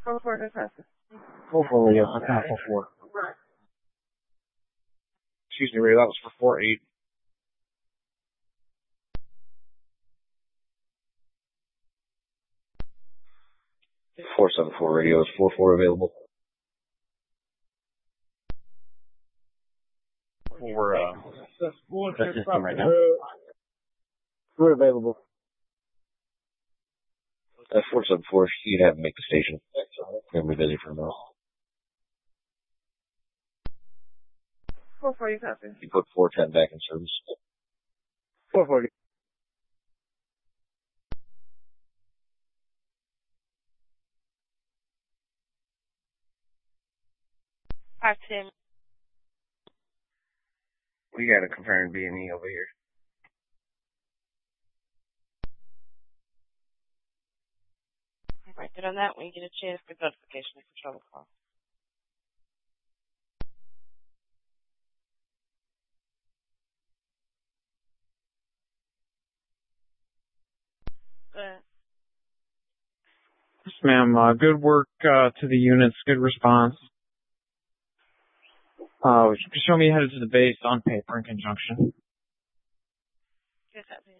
4-4, good passes. 4-4 radio, I count 4-4. Excuse me, radio, that was for 4-8. Four 7-4 radio is 4-4 available. For the system right now. We're available. 4-7-4, you'd have to make the station. We're going to be busy for a minute. 4-4, you copy. You put 410 back in service. 440. Tim. We got a confirmed B&E over here. Right, get on that when you get a chance. Good notification for trouble call. Yes, ma'am. Good work to the units. Good response. Show me headed to the base on paper in conjunction. Yes,